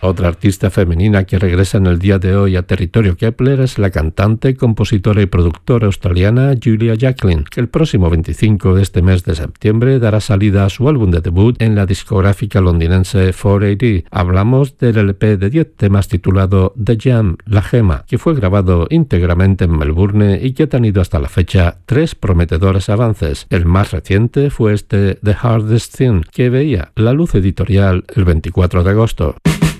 Otra artista femenina que regresa en el día de hoy a territorio Kepler es la cantante, compositora y productora australiana Julia Jacklin, que el próximo 25 de este mes de septiembre dará salida a su álbum de debut en la discográfica londinense 4AD. Hablamos del LP de 10 temas titulado The Gem, La Gema, que fue grabado íntegramente en Melbourne y que ha tenido hasta la fecha 3 prometedores avances. El más reciente fue este The Hardest Thing, que veía la luz editorial el 24 de agosto.